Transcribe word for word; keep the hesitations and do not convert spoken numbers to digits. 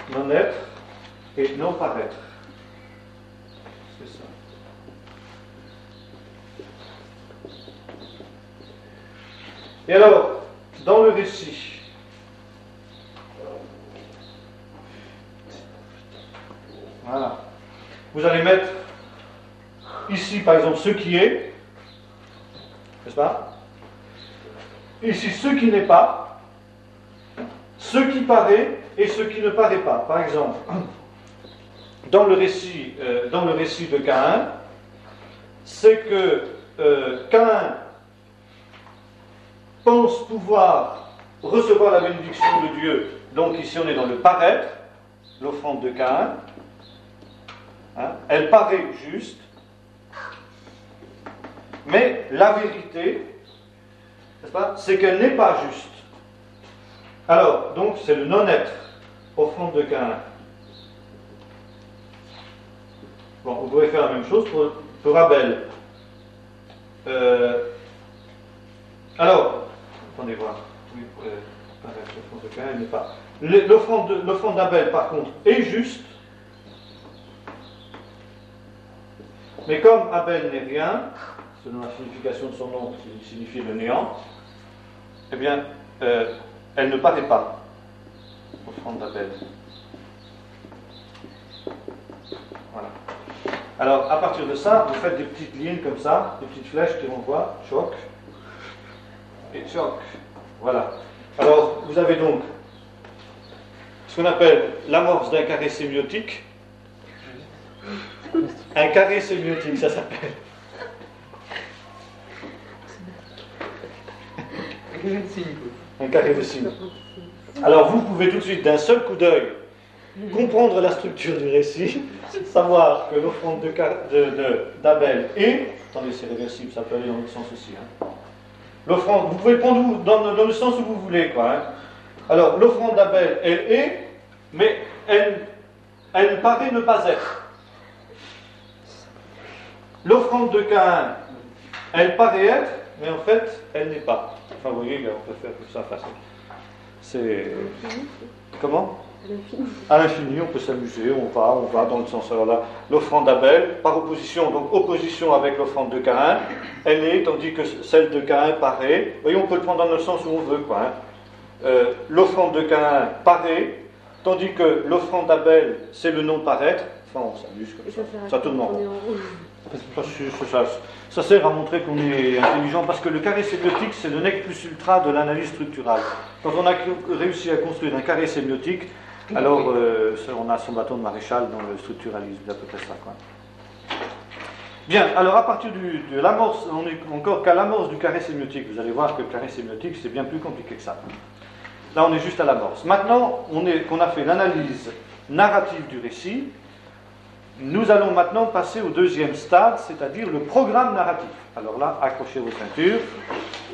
non-être et non-paraître. C'est ça. Et alors, dans le récit, voilà, vous allez mettre ici, par exemple, ce qui est, n'est-ce pas? Ici, ce qui n'est pas, ce qui paraît et ce qui ne paraît pas. Par exemple, dans le récit, euh, dans le récit de Caïn, c'est que euh, Caïn pense pouvoir recevoir la bénédiction de Dieu. Donc ici, on est dans le paraître, l'offrande de Caïn. Hein, elle paraît juste, mais la vérité, n'est-ce pas, c'est qu'elle n'est pas juste. Alors, donc, c'est le non-être, offrande de Caïn. Bon, vous pouvez faire la même chose pour, pour Abel. Euh, alors, attendez voir. Oui, euh, l'offrande de Caïn, elle n'est pas. L'offrande, l'offrande d'Abel, par contre, est juste. Mais comme Abel n'est rien, selon la signification de son nom, qui signifie le néant, eh bien, euh, elle ne paraît pas, l'offrande d'Abel. Voilà. Alors, à partir de ça, vous faites des petites lignes comme ça, des petites flèches qui renvoient, choc, et choc. Voilà. Alors, vous avez donc ce qu'on appelle l'amorce d'un carré sémiotique. Un carré sémiotique, ça s'appelle. Un carré de signe. Alors vous pouvez tout de suite, d'un seul coup d'œil, comprendre la structure du récit, savoir que l'offrande de, de, de, d'Abel est... Attendez, c'est réversible, ça peut aller dans l'autre sens aussi. Hein. L'offrande, vous pouvez le prendre dans, dans le sens où vous voulez, quoi. Hein. Alors, l'offrande d'Abel, elle est, mais elle, elle paraît ne pas être. L'offrande de Caïn, elle paraît être, mais en fait, elle n'est pas. Enfin, vous voyez, on peut faire tout ça facile. C'est... Comment ? À l'infini. À l'infini, on peut s'amuser, on va, on va dans le sens. Alors là, l'offrande d'Abel, par opposition, donc opposition avec l'offrande de Caïn, elle est, tandis que celle de Caïn paraît. Vous voyez, on peut le prendre dans le sens où on veut, quoi. Hein. Euh, l'offrande de Caïn paraît, tandis que l'offrande d'Abel, c'est le non-paraître. Enfin, on s'amuse comme ça. Ça, ça tourne en rond. Ça, ça, ça sert à montrer qu'on est intelligent, parce que le carré sémiotique, c'est le nec plus ultra de l'analyse structurale. Quand on a réussi à construire un carré sémiotique, alors euh, on a son bâton de maréchal dans le structuralisme, c'est à peu près ça, quoi. Bien, alors à partir du, de l'amorce, on n'est encore qu'à l'amorce du carré sémiotique. Vous allez voir que le carré sémiotique, c'est bien plus compliqué que ça. Là, on est juste à l'amorce. Maintenant on est, qu'on a fait l'analyse narrative du récit, nous allons maintenant passer au deuxième stade, c'est-à-dire le programme narratif. Alors là, accrochez vos ceintures.